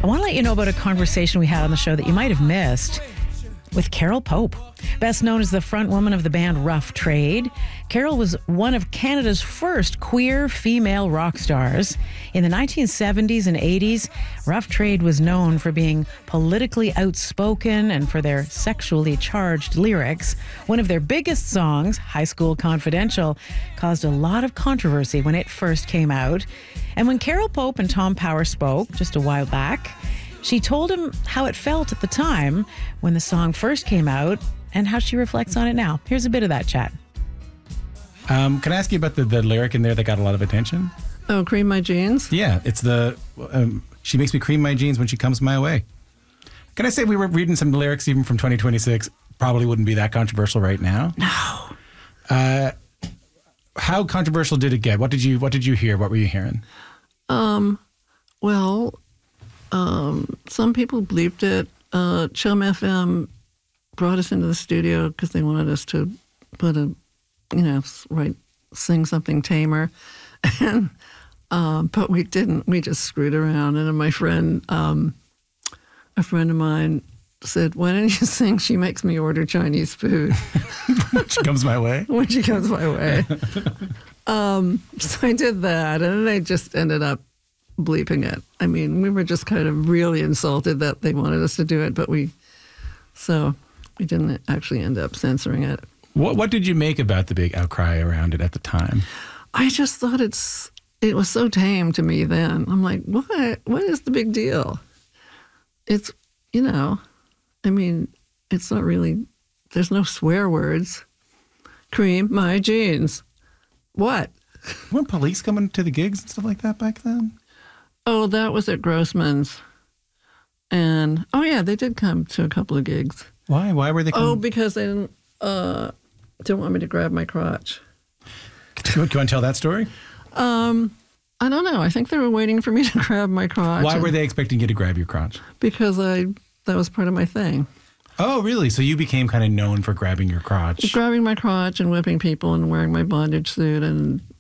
I want to let you know about a conversation we had on the show that you might have missed with Carol Pope. Best known as the front woman of the band Rough Trade, Carol was one of Canada's first queer female rock stars. In the 1970s and 80s, Rough Trade was known for being politically outspoken and for their sexually charged lyrics. One of their biggest songs, High School Confidential, caused a lot of controversy when it first came out. And when Carol Pope and Tom Power spoke just a while back, she told him how it felt at the time when the song first came out and how she reflects on it now. Here's a bit of that chat. Can I ask you about the lyric in there that got a lot of attention? Oh, cream my jeans? Yeah, it's she makes me cream my jeans when she comes my way. Can I say we were reading some lyrics even from 2026? Probably wouldn't be that controversial right now. No. How controversial did it get? What did you hear? What were you hearing? Some people bleeped it. Chum FM brought us into the studio because they wanted us to put sing something tamer. And, but we didn't. We just screwed around. And my friend, a friend of mine said, "Why don't you sing She Makes Me Order Chinese Food?" When she comes my way? When she comes my way. So I did that, and then they just ended up bleeping it. I mean, we were just kind of really insulted that they wanted us to do it, but we didn't actually end up censoring it. What did you make about the big outcry around it at the time? I just thought it was so tame to me then. I'm like, what is the big deal? It's, I mean, it's not really, there's no swear words. Cream my jeans. What? Weren't police coming to the gigs and stuff like that back then? Oh, that was at Grossman's. And, they did come to a couple of gigs. Why? Why were they coming? Oh, because they didn't want me to grab my crotch. Do you want to tell that story? I don't know. I think they were waiting for me to grab my crotch. Why were they expecting you to grab your crotch? Because that was part of my thing. Oh, really? So you became kind of known for grabbing your crotch? Grabbing my crotch and whipping people and wearing my bondage suit and